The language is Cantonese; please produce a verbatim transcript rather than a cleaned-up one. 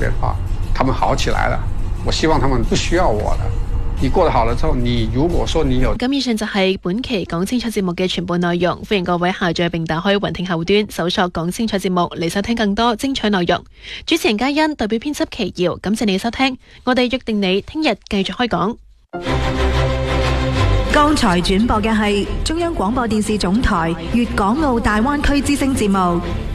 变化，他们好起来了，我希望他们不需要我了。你過得好了之後，你如果說你有咁以上就係本期講清楚節目嘅全部內容，歡迎各位下載並打開雲聽後端搜索講清楚節目嚟收聽更多精彩內容。主持人嘉欣代表編輯奇瑤，感謝你收聽，我哋約定你聽日繼續開講。 剛才轉播嘅係中央廣播電視總台粵港澳大灣區之聲節目。